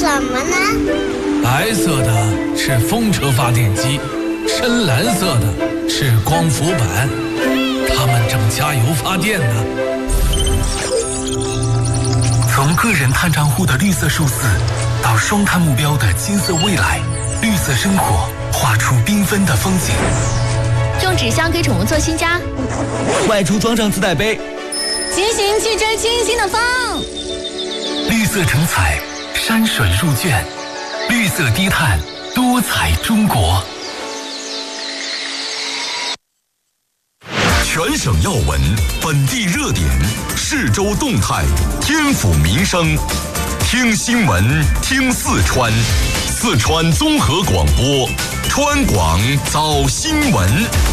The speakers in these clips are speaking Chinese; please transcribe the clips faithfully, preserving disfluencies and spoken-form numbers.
什么呢？ 白色的是风车发电机，深蓝色的是光伏板，它们正加油发电呢。 从个人碳账户的绿色数字，到双碳目标的金色未来，绿色生活画出缤纷的风景。 用纸箱给宠物做新家， 外出装上自带杯， 骑行去追清新的风。 绿色成彩，山水入卷，绿色低碳，多彩中国。 全省要闻，本地热点，市州动态，天府民生，听新闻，听四川，四川综合广播，川广早新闻。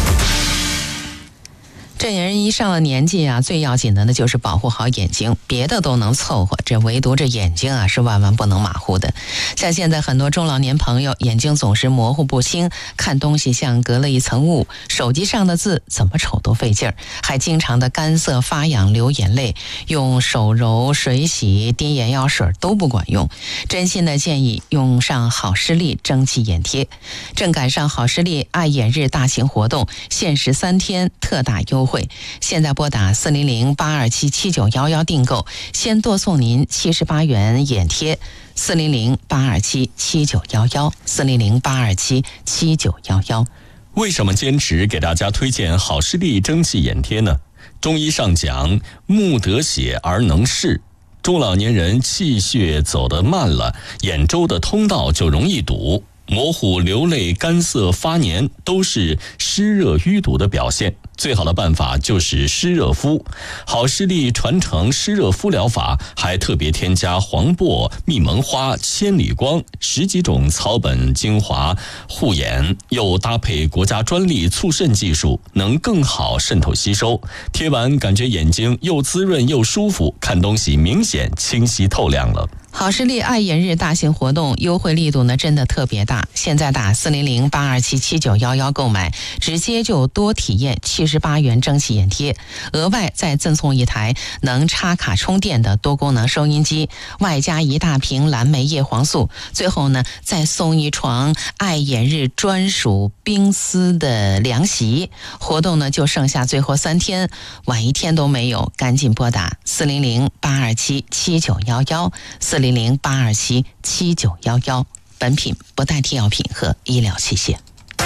这人一上了年纪啊，最要紧的呢就是保护好眼睛，别的都能凑合，这唯独这眼睛啊是万万不能马虎的。像现在很多中老年朋友眼睛总是模糊不清，看东西像隔了一层雾，手机上的字怎么瞅都费劲儿，还经常的干涩发痒流眼泪，用手揉水洗滴眼药水都不管用。真心的建议用上好视力蒸汽眼贴。正赶上好视力爱眼日大型活动，限时三天特大优惠，现在拨打四零零八二七七九幺幺订购，先多送您七十八元眼贴。四零零八二七七九幺幺，四零零八二七七九幺幺。 为什么坚持给大家推荐好视力蒸汽眼贴呢？中医上讲，目得血而能视，中老年人气血走得慢了，眼周的通道就容易堵，模糊、流泪、干涩、发黏都是湿热淤堵的表现。最好的办法就是湿热敷。好视力传承湿热敷疗法，还特别添加黄柏、蜜蒙花、千里光十几种草本精华护眼，又搭配国家专利促渗技术，能更好渗透吸收。贴完感觉眼睛又滋润又舒服，看东西明显清晰透亮了。 好视力爱眼日大型活动优惠力度呢真的特别大，现在打四零零八二七七九幺幺购买，直接就多体验七十八元蒸汽眼贴，额外再赠送一台能插卡充电的多功能收音机，外加一大瓶蓝莓叶黄素，最后呢再送一床爱眼日专属冰丝的凉席。活动呢就剩下最后三天，晚一天都没有，赶紧拨打四零零八二七七九幺幺，四零零八二七七九幺幺。本品不代替药品和医疗器械。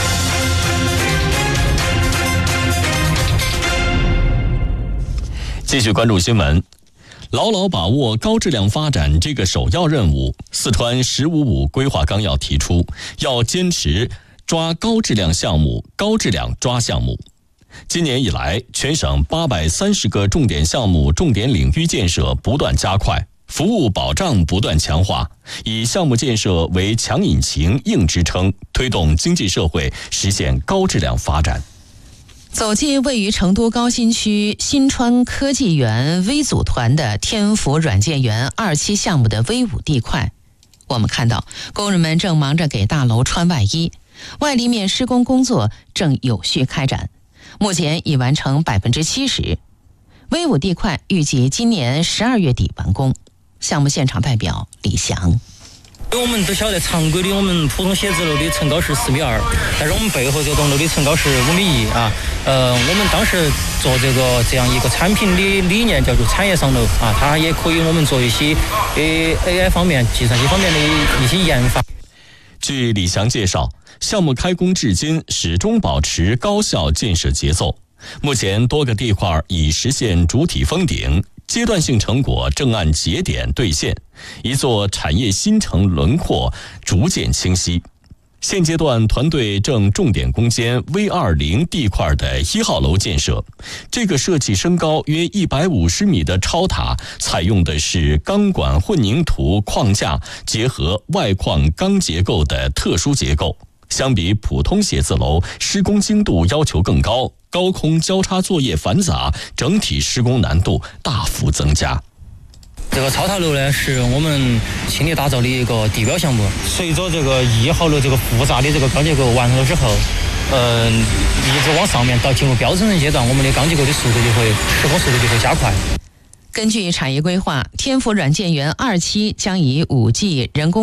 继续关注新闻，牢牢把握高质量发展这个首要任务。四川“十五五”规划纲要提出，要坚持抓高质量项目，高质量抓项目。今年以来，全省八百三十个重点项目、重点领域建设不断加快，服务保障不断强化，以项目建设为强引擎、硬支撑，推动经济社会实现高质量发展。 走进位于成都高新区新川科技园微组团的天府软件园二期项目的微五地块，我们看到工人们正忙着给大楼穿外衣，外立面施工工作正有序开展，目前已完成百分之七十。微五地块预计今年十二月底完工。项目现场代表李翔。 我们都晓得常规的我们普通写字楼的层高是四米二，但是我们背后这栋楼的层高是五米一啊。呃，我们当时做这个这样一个产品的理念叫做产业上楼啊，它也可以我们做一些呃 A I 方面、计算机方面的一些研发。 据李翔介绍，项目开工至今始终保持高效建设节奏，目前多个地块已实现主体封顶，阶段性成果正按节点兑现，一座产业新城轮廓逐渐清晰。现阶段团队正重点攻坚 V 二十 地块的一号楼建设，这个设计升高约一百五十米的超塔，采用的是钢管混凝土框架结合外框钢结构的特殊结构，相比普通写字楼，施工精度要求更高，高空交叉作业繁杂，整体施工难度大幅增加。 这个超塔楼呢，是我们倾力打造的一个地标项目。随着这个一号楼这个复杂的这个钢结构完成了之后，嗯、呃，一直往上面到进入标准层阶段，我们的钢结构的速度就会施工速度就会加快。 根据产业规划，天府软件园二期将以 五 G 人工